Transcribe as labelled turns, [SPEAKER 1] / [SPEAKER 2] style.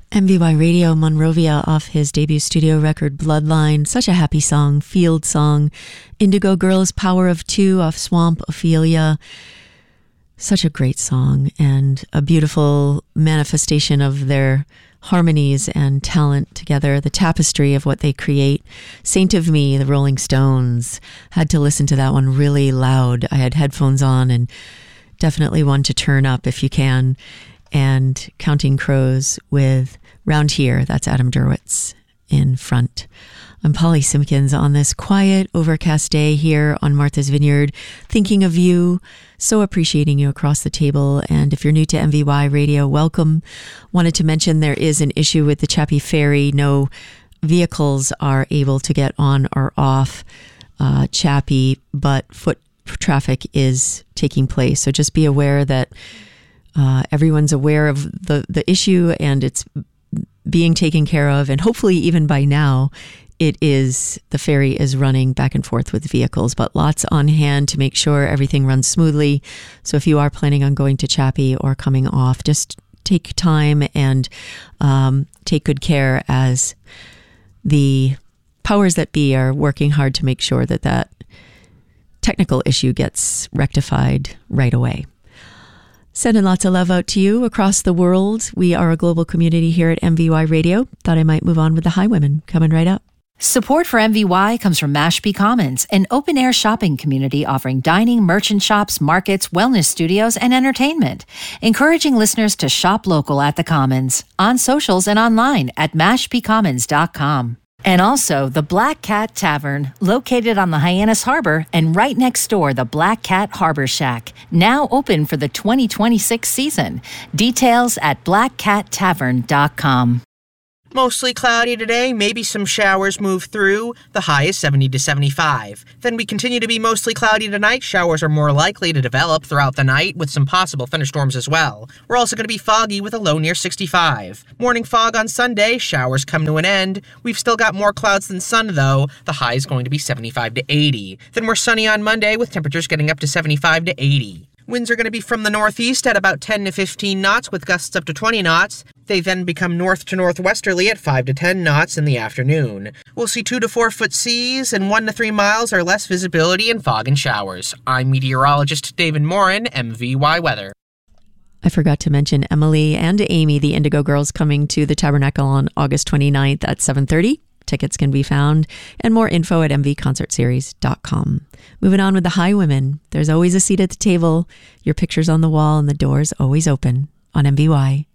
[SPEAKER 1] MVY Radio, Monrovia, off his debut studio record, Bloodline. Such a happy song, field song. Indigo Girls, Power of Two, off Swamp, Ophelia. Such a great song and a beautiful manifestation of their harmonies and talent together, the tapestry of what they create. Saint of Me, the Rolling Stones. Had to listen to that one really loud. I had headphones on and definitely one to turn up if you can. And Counting Crows with Round Here, that's Adam Derwitz in front. I'm Polly Simpkins on this quiet, overcast day here on Martha's Vineyard, thinking of you, so appreciating you across the table. And if you're new to MVY Radio, welcome. Wanted to mention there is an issue with the Chappie Ferry. No vehicles are able to get on or off Chappie, but foot traffic is taking place. So just be aware that everyone's aware of the issue and it's being taken care of. And hopefully even by now, the ferry is running back and forth with vehicles, but lots on hand to make sure everything runs smoothly. So if you are planning on going to Chappie or coming off, just take time and take good care as the powers that be are working hard to make sure that technical issue gets rectified right away. Sending lots of love out to you across the world. We are a global community here at MVY Radio. Thought I might move on with the Highwomen coming right up.
[SPEAKER 2] Support for MVY comes from Mashpee Commons, an open-air shopping community offering dining, merchant shops, markets, wellness studios, and entertainment. Encouraging listeners to shop local at the Commons, on socials and online at mashpeecommons.com. And also the Black Cat Tavern, located on the Hyannis Harbor and right next door, the Black Cat Harbor Shack, now open for the 2026 season. Details at blackcattavern.com.
[SPEAKER 3] Mostly cloudy today, maybe some showers move through. The high is 70 to 75. Then we continue to be mostly cloudy tonight. Showers are more likely to develop throughout the night with some possible thunderstorms as well. We're also going to be foggy with a low near 65. Morning fog on Sunday, showers come to an end. We've still got more clouds than sun though. The high is going to be 75 to 80. Then we're sunny on Monday with temperatures getting up to 75 to 80. Winds are going to be from the northeast at about 10 to 15 knots with gusts up to 20 knots. They then become north to northwesterly at 5 to 10 knots in the afternoon. We'll see 2 to 4 foot seas and 1 to 3 miles or less visibility and fog and showers. I'm meteorologist David Morin, MVY Weather.
[SPEAKER 1] I forgot to mention Emily and Amy, the Indigo Girls, coming to the Tabernacle on August 29th at 7:30. Tickets can be found, and more info at mvconcertseries.com. Moving on with the Highwomen. There's always a seat at the table, your picture's on the wall, and the door's always open on MVY.